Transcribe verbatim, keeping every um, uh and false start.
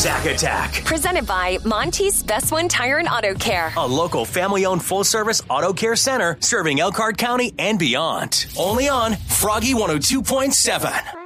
Zack Attack. Presented by Monty's Best One Tire and Auto Care. A local family-owned full-service auto care center serving Elkhart County and beyond. Only on Froggy one oh two point seven.